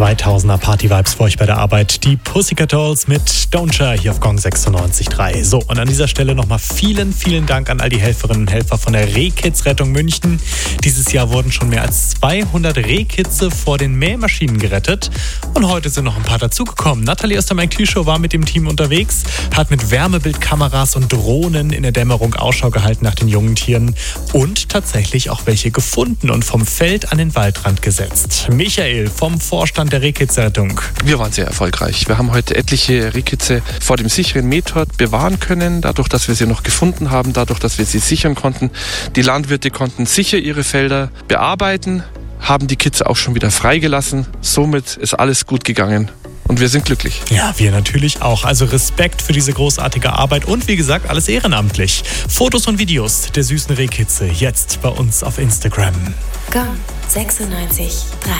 2000er Party-Vibes für euch bei der Arbeit. Die Pussycat Dolls mit Don't Share hier auf Gong 96.3. So, und an dieser Stelle nochmal vielen, vielen Dank an all die Helferinnen und Helfer von der Rehkids-Rettung München. Dieses Jahr wurden schon mehr als 200 Rehkitze vor den Mähmaschinen gerettet. Und heute sind noch ein paar dazugekommen. Nathalie aus der Mike Tü Show war mit dem Team unterwegs, hat mit Wärmebildkameras und Drohnen in der Dämmerung Ausschau gehalten nach den jungen Tieren und tatsächlich auch welche gefunden und vom Feld an den Waldrand gesetzt. Michael vom Vorstand der Rehkids-Rettung. Wir waren sehr erfolgreich. Wir haben heute etliche Rehkitze vor dem sicheren Mähtort bewahren können, dadurch, dass wir sie noch gefunden haben, dadurch, dass wir sie sichern konnten. Die Landwirte konnten sicher ihre Felder bearbeiten, haben die Kitze auch schon wieder freigelassen. Somit ist alles gut gegangen. Und wir sind glücklich. Ja, wir natürlich auch. Also Respekt für diese großartige Arbeit und wie gesagt, alles ehrenamtlich. Fotos und Videos der süßen Rehkitze jetzt bei uns auf Instagram. Gong 96.3